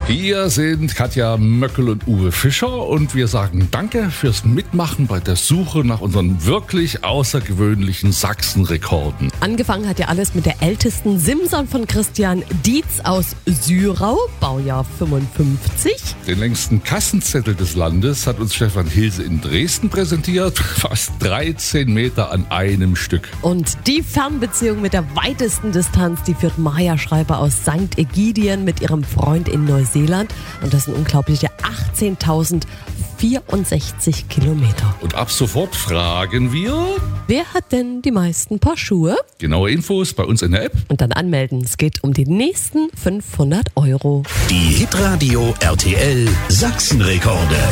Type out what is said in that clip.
Hier sind Katja Möckel und Uwe Fischer und wir sagen Danke fürs Mitmachen bei der Suche nach unseren wirklich außergewöhnlichen Sachsenrekorden. Angefangen hat ja alles mit der ältesten Simson von Christian Dietz aus Syrau, Baujahr 55. Den längsten Kassenzettel des Landes hat uns Stefan Hilse in Dresden präsentiert, fast 13 Meter an einem Stück. Und die Fernbeziehung mit der weitesten Distanz, die führt Maja Schreiber aus St. Ägidien mit ihrem Freund in Neuseeland. Und das sind unglaubliche 18.064 Kilometer. Und ab sofort fragen wir, Wer hat denn die meisten Paar Schuhe? genaue Infos bei uns in der App. Und dann anmelden. Es geht um die nächsten 500 €. Die Hitradio RTL Sachsenrekorde.